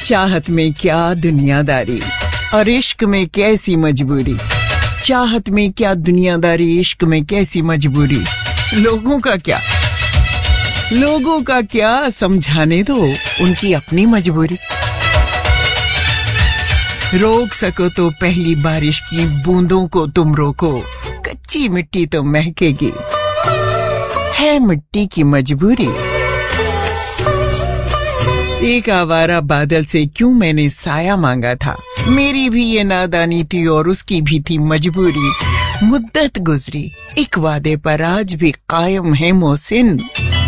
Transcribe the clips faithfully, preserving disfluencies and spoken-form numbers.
चाहत में क्या दुनियादारी और इश्क में कैसी मजबूरी, चाहत में क्या दुनियादारी, इश्क में कैसी मजबूरी, लोगों का क्या लोगों का क्या समझाने दो उनकी अपनी मजबूरी। रोक सको तो पहली बारिश की बूंदों को तुम रोको, कच्ची मिट्टी तो महकेगी, है मिट्टी की मजबूरी। एक आवारा बादल से क्यों मैंने साया मांगा था, मेरी भी ये नादानी थी और उसकी भी थी मजबूरी। मुद्दत गुजरी एक वादे पर आज भी कायम है Mohsin.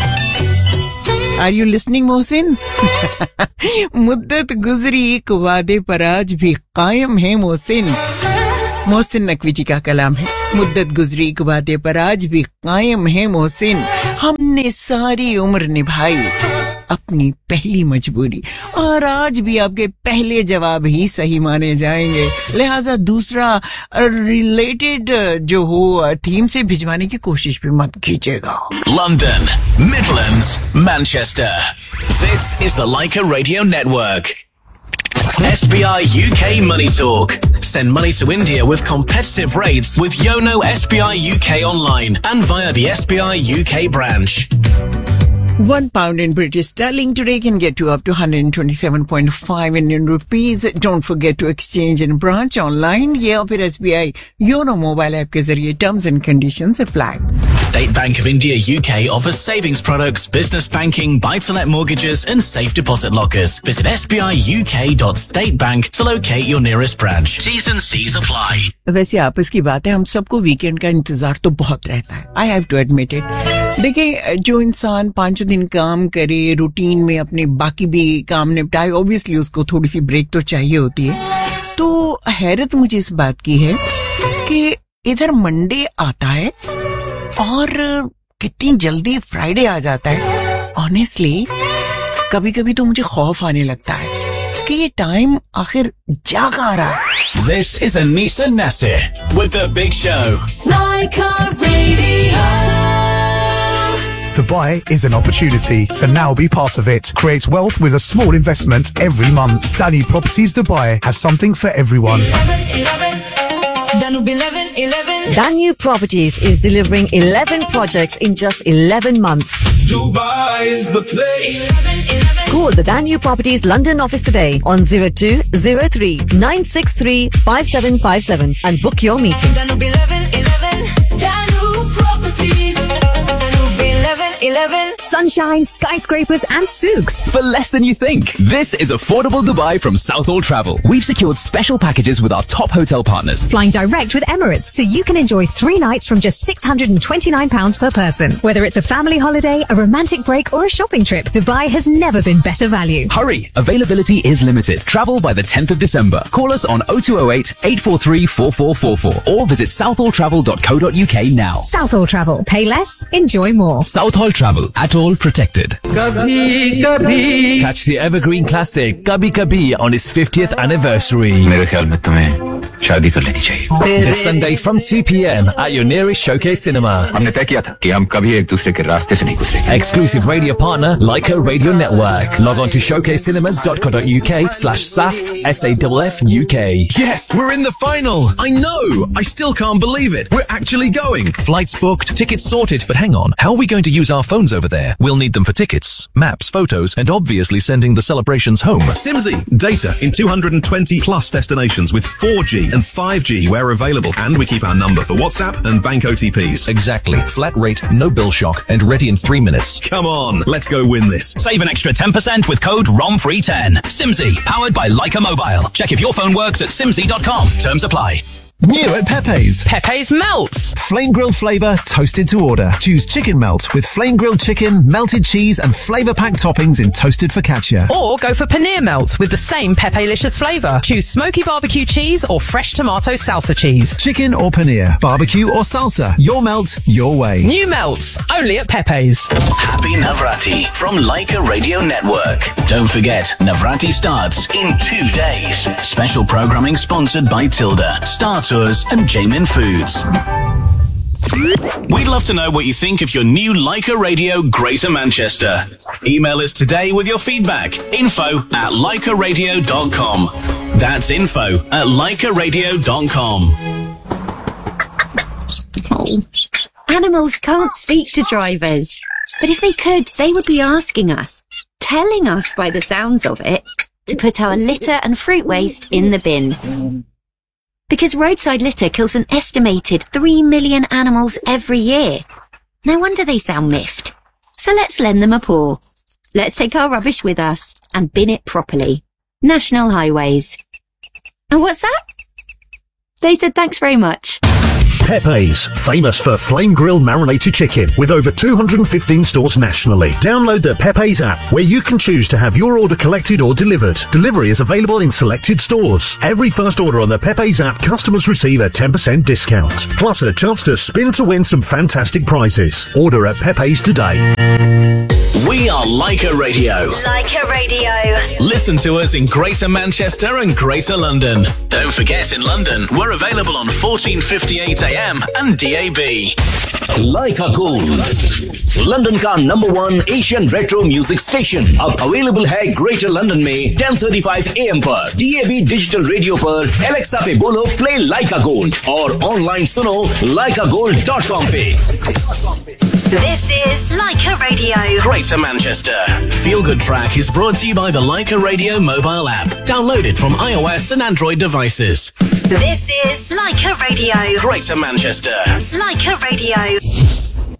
Are you listening Mohsin? मुद्दत गुजरी एक वादे पर आज भी कायम है मोहसिन। मोहसिन नकवी जी का कलाम है। मुद्दत गुजरी एक वादे पर आज भी कायम है मोहसिन, हमने सारी उम्र निभाई अपनी पहली मजबूरी, और आज भी आपके पहले जवाब ही सही माने जाएंगे, लिहाजा दूसरा रिलेटेड जो हो थीम से भिजवाने की कोशिश भी मत कीजिएगा। London, Midlands, Manchester. This is the Leica Radio Network. S B I U K Money Talk. Send money to India with competitive rates with Yono S B I U K online and via the S B I U K branch. One pound in British sterling today can get you up to one hundred twenty-seven point five Indian rupees. Don't forget to exchange in branch online या फिर S B I Yono mobile app के जरिए terms and conditions apply. State Bank of India U K offers savings products, business banking, buy-to-let mortgages and safe deposit lockers. Visit s b i u k dot state bank to locate your nearest branch. T's and C's apply. वैसे आपस की बात है, हम सबको weekend का इंतजार तो बहुत रहता है। I have to admit it. देखिए, जो इंसान पांचों दिन काम करे, रूटीन में अपने बाकी भी काम निपटाए, ऑब्वियसली उसको थोड़ी सी ब्रेक तो चाहिए होती है। तो हैरत मुझे इस बात की है कि इधर मंडे आता है और कितनी जल्दी फ्राइडे आ जाता है। ऑनेस्टली कभी कभी तो मुझे खौफ आने लगता है कि ये टाइम आखिर जा कहाँ रहा है। This is Anisa Nasir with The Big Show. Leica Radio. Dubai is an opportunity, so now be part of it. Create wealth with a small investment every month. Danube Properties Dubai has something for everyone. Danube eleven eleven. Danube Properties is delivering eleven projects in just eleven months. Dubai is the place. eleven eleven. Call the Danube Properties London office today on zero two zero three nine six three five seven five seven and book your meeting. Danube eleven eleven. Danube Properties. Danube eleven eleven. Sunshine, skyscrapers and souks for less than you think. This is Affordable Dubai from Southall Travel. We've secured special packages with our top hotel partners. Flying direct with Emirates, so you can enjoy three nights from just six hundred twenty-nine pounds per person. Whether it's a family holiday, a romantic break or a shopping trip, Dubai has never been better value. Hurry! Availability is limited. Travel by the tenth of December. Call us on oh two oh eight, eight four three, four four four four or visit southall travel dot co dot u k now. Southall Travel. Pay less, enjoy more. Southall Travel. At all protected. Kabhi kabhi. Catch the evergreen classic Kabhi Kabhi on its fiftieth anniversary. मेरे ख्याल में तुम्हें शादी कर लेनी चाहिए. This Sunday from two p.m. at your nearest Showcase Cinema. हमने तय किया था कि हम कभी एक दूसरे के रास्ते से नहीं गुजरेंगे. Exclusive radio partner Leica Radio Network. Log on to showcase cinemas dot co dot u k slash S A F S A F F U K. Yes, we're in the final. I know. I still can't believe it. We're actually going. Flights booked, tickets sorted. But hang on. How are we going to use our phones over there? We'll need them for tickets, maps, photos, and obviously sending the celebrations home. Simsy. Data in two hundred twenty plus destinations with four G and five G where available. And we keep our number for WhatsApp and bank O T Ps. Exactly. Flat rate, no bill shock, and ready in three minutes. Come on, let's go win this. Save an extra ten percent with code R O M free ten. Simsy, powered by Leica Mobile. Check if your phone works at simsy dot com. Terms apply. New at Pepe's. Pepe's Melts. Flame grilled flavour, toasted to order. Choose chicken melt with flame grilled chicken, melted cheese and flavour packed toppings in toasted focaccia. Or go for paneer melt with the same Pepe-licious flavour. Choose smoky barbecue cheese or fresh tomato salsa cheese. Chicken or paneer, barbecue or salsa. Your melt, your way. New melts, only at Pepe's. Happy Navrati from Leica Radio Network. Don't forget, Navrati starts in two days. Special programming sponsored by Tilda, Star Tours and Jamin Foods. We'd love to know what you think of your new Leica Radio Greater Manchester. Email us today with your feedback. Info at leica radio dot com. That's info at leica radio dot com. Oh. Animals can't speak to drivers. But if they could, they would be asking us, telling us by the sounds of it, to put our litter and fruit waste in the bin. Because roadside litter kills an estimated three million animals every year. No wonder they sound miffed. So let's lend them a paw. Let's take our rubbish with us and bin it properly. National Highways. And what's that? They said thanks very much. Pepe's, famous for flame grilled marinated chicken, with over two hundred fifteen stores nationally. Download the Pepe's app, where you can choose to have your order collected or delivered. Delivery is available in selected stores. Every first order on the Pepe's app, customers receive a ten percent discount, plus a chance to spin to win some fantastic prizes. Order at Pepe's today. We are Leica Radio. Leica Radio. Listen to us in Greater Manchester and Greater London. Don't forget, in London, we're available on fourteen fifty-eight A M and D A B. Leica Gold, London का number one Asian retro music station, अब available है greater London में ten thirty-five A M पर, D A B digital radio पर, Alexa पे बोलो play Leica Gold और online सुनो leica gold dot com पे. This is Leica Radio. Greater Manchester. Feel Good Track is brought to you by the Leica Radio mobile app. Downloaded from iOS and Android devices. This is Leica Radio. Greater Manchester. Leica Radio.